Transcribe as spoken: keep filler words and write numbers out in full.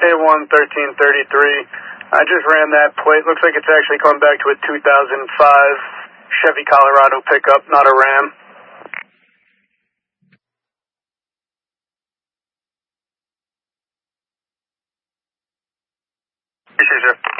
A one thirteen thirty-three. I just ran that plate. Looks like it's actually coming back to a two thousand five Chevy Colorado pickup, not a Ram. Appreciate you.